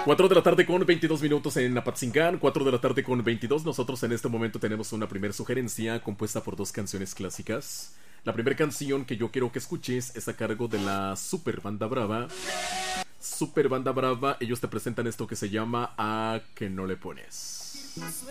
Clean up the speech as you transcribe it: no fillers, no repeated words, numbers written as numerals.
4 de la tarde con 22 minutos en Apatzingán, 4 de la tarde con 22. Nosotros en este momento tenemos una primera sugerencia compuesta por dos canciones clásicas. La primera canción que yo quiero que escuches es a cargo de la Super Banda Brava. Super Banda Brava, ellos te presentan esto que se llama A que no le pones.